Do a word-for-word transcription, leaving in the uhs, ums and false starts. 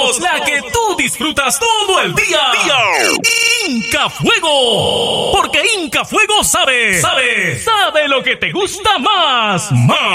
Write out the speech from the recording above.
Fuegos, la que tú disfrutas todo el día. Inca Fuego, porque Inca Fuego sabe, sabe, sabe lo que te gusta más, más.